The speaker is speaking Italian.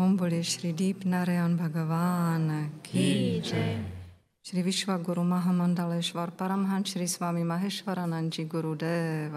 Om Bole Shri Deep Narayan Bhagavan Ki Jai. Shri Vishwa Guru Mahamandaleshwar Paramhansa Shri Swami Maheshwaranandji Gurudeva